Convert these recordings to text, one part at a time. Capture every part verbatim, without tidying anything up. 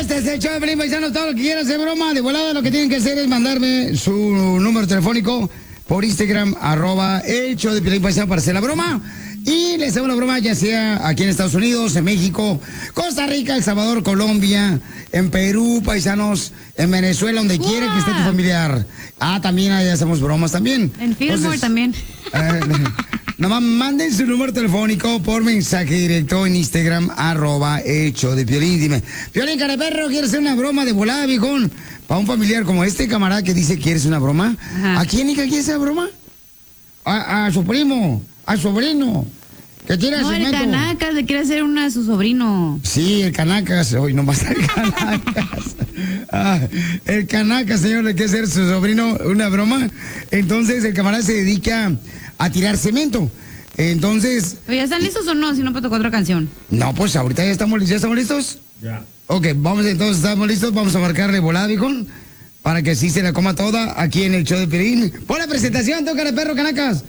Este es el show de Pelín, paisanos. Todo lo que quieran hacer broma, de volada lo que tienen que hacer es mandarme su número telefónico por Instagram, arroba el show de Pelín, paisano, para hacer la broma. Y les hago la broma ya sea aquí en Estados Unidos, en México, Costa Rica, El Salvador, Colombia, en Perú, paisanos, en Venezuela, donde quiera que esté tu familiar. Ah, también ahí hacemos bromas también. En Fillmore también. Eh, Nomás manden su número telefónico por mensaje directo en Instagram, arroba el show de Piolín. Dime, Piolín, cara de perro, ¿quieres hacer una broma de volada, viejón? Para un familiar como este camarada que dice, ¿quieres una broma? Ajá. ¿A quién, hija, quiere esa broma? A, a su primo, a su sobrino. Que tiene no, el Canacas le quiere hacer una a su sobrino. Sí, el Canacas, hoy nomás el Canacas. Ah, el Canacas, señor, le quiere hacer a su sobrino una broma. Entonces el camarada se dedica a tirar cemento. Entonces... ¿Ya están listos o no? Si no, pues tocar otra canción. No, pues ahorita ya estamos, ¿ya estamos listos? Ya. Ok, vamos entonces, estamos listos, vamos a marcarle volada, viejón, para que sí se la coma toda aquí en el show de Piolín. Pon la presentación, toca de perro, Canacas.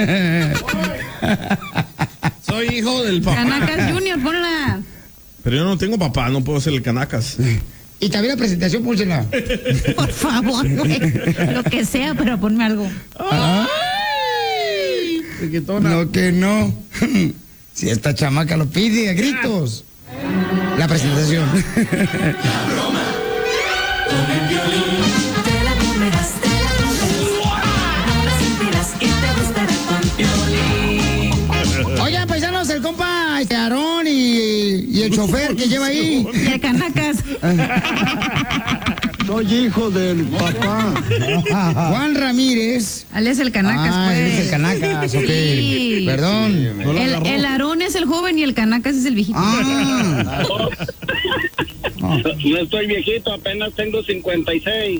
Soy hijo del papá. Canacas Junior, ponla. Pero yo no tengo papá, no puedo ser el Canacas. Y también la presentación, pónsela. Por favor, güey. Lo que sea, pero ponme algo. ¿Ah? No, que no. Si esta chamaca lo pide a gritos. La presentación. La broma con el Piolín. Te la comerás, te la comerás. No la sentirás y te gustará con Piolín. Oigan, paisanos, el compa este Aarón y, y el chofer que lleva ahí. Y el Canacas. Soy hijo del papá. Juan Ramírez. Él es el Canacas, ah, pues. Él es el Canacas, ok. Sí. Perdón. Sí, el, el Aarón es el joven y el Canacas es el viejito. Ah. No, no estoy viejito, apenas tengo cincuenta y seis.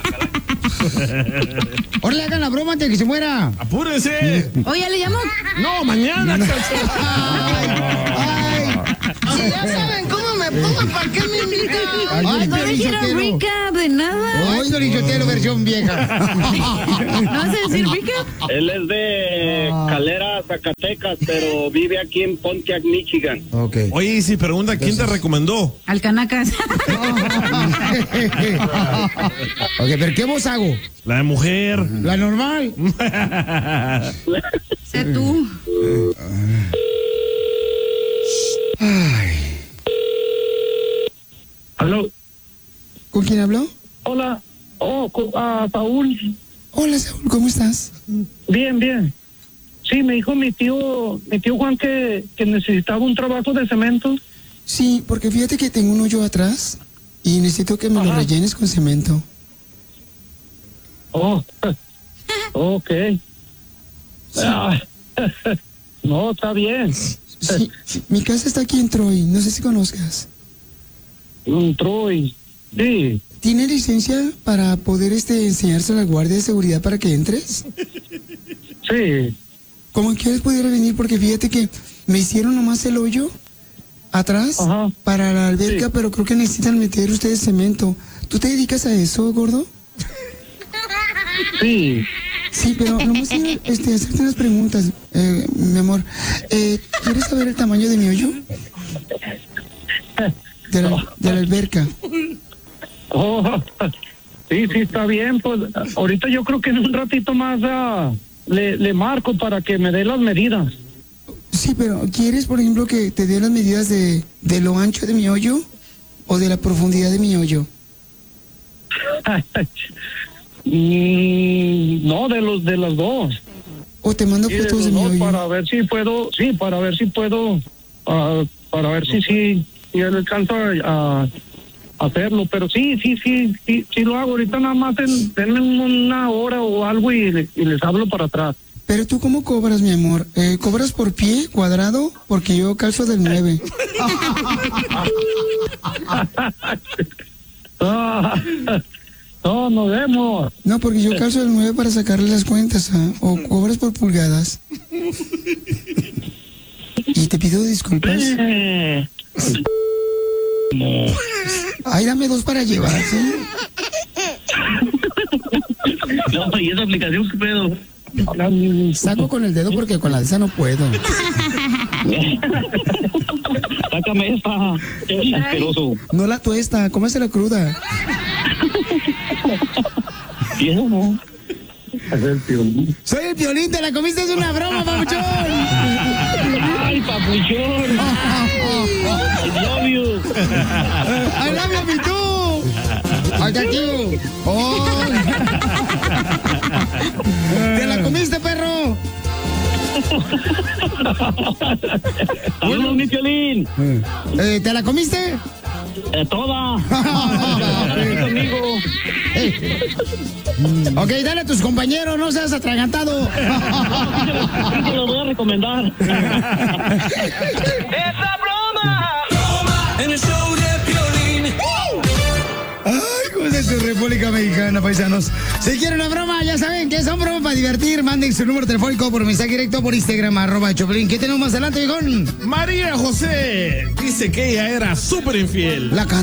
Ahora le hagan la broma antes de que se muera. ¡Apúrense! Oye, ¿le llamo? No, mañana. ay, ay. Si ya saben cómo me pongo, ¿para qué me invitan? Ay, no le quiero recap de nada. Hoy Dorichotelo versión vieja. ¿No vas a decir recap? Él es de Calera, Zacatecas, pero vive aquí en Pontiac, Michigan. Okay. Oye, y si pregunta, ¿quién te recomendó? Al Canacas. Ok, pero ¿qué voz hago? La de mujer. La normal. Sé tú. Ay. ¿Aló? ¿Con quién habló? Hola. Oh, a uh, Saúl. Hola, Saúl, ¿cómo estás? Bien, bien. Sí, me dijo mi tío, mi tío Juan que, que necesitaba un trabajo de cemento. Sí, porque fíjate que tengo un hoyo atrás y necesito que me Ajá. lo rellenes con cemento. Oh, ok. Sí. Ah, no, está bien. Sí, sí, mi casa está aquí en Troy, no sé si conozcas. Un Troy, sí. ¿Tiene licencia para poder este enseñarse a la guardia de seguridad para que entres? Sí. Como quieres pudiera venir, porque fíjate que me hicieron nomás el hoyo atrás Ajá. para la alberca, sí. pero creo que necesitan meter ustedes cemento. ¿Tú te dedicas a eso, gordo? Sí. Sí, pero nomás quiero este, hacerte unas preguntas, eh, mi amor. Eh, ¿Quieres saber el tamaño de mi hoyo? De la, de la alberca. Oh, sí, sí, está bien. Pues ahorita yo creo que en un ratito más uh, le, le marco para que me dé las medidas. Sí, pero ¿quieres, por ejemplo, que te dé las medidas de, de lo ancho de mi hoyo o de la profundidad de mi hoyo? Mm, no, de los de las dos. O te mando sí, fotos de, de mi hoyo. Para ver si puedo, sí, para ver si puedo, uh, para ver si sí, si él alcanza a, a hacerlo. Pero sí, sí, sí, sí, sí lo hago. Ahorita nada más den, denme una hora o algo y, le, y les hablo para atrás. Pero tú, ¿cómo cobras, mi amor? Eh, ¿Cobras por pie, cuadrado? Porque yo calzo del nueve. No, nos vemos. No, porque yo calzo del nueve para sacarle las cuentas, ¿ah? O cobras por pulgadas. Y te pido disculpas. Ay, dame dos para llevar, ¿sí? No, ¿y esa aplicación qué pedo? Saco con el dedo porque con la de esa no puedo. Sácame esta, asqueroso. No la tuesta, cómesela cruda. ¿Y eso no? Es el Piolín. Soy el Piolín, te la comiste, es una broma, papuchón. Ay, papuchón. I love you. I love you, me too. I got you. Oh. ¿Te la comiste, perro? Saludos, mi Piolín. Eh, ¿Te la comiste? Eh, toda. Conmigo. Ok, dale a tus compañeros, no seas atragantado. Te lo voy a recomendar. ¡Esa broma! En el show de Piolín. Ay, ¿cómo es tu República Mexicana, paisanos? Si quieren una broma, ya saben que son bromas para divertir. Manden su número telefónico por mensaje directo por Instagram, arroba Choplin. ¿Qué tenemos más adelante, viejón? María José dice que ella era súper infiel. La